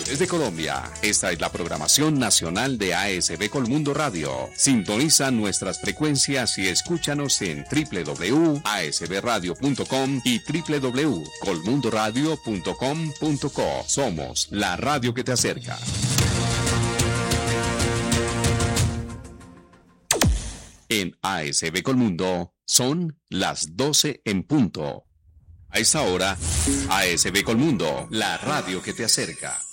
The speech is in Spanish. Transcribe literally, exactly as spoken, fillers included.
Desde Colombia, esta es la programación nacional de A S B Colmundo Radio. Sintoniza nuestras frecuencias y escúchanos en doble u doble u doble u punto a s b radio punto com y doble u doble u doble u punto colmundo radio punto com punto co. Somos la radio que te acerca. En A S B Colmundo son las doce en punto. A esta hora, A S B Colmundo, la radio que te acerca.